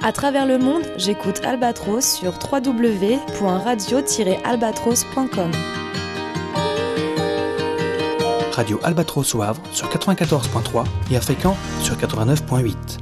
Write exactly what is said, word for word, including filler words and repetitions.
À travers le monde, j'écoute Albatros sur w w w point radio tiret albatros point com. Radio Albatros au Havre sur quatre-vingt-quatorze point trois et à Fécamp sur quatre-vingt-neuf point huit.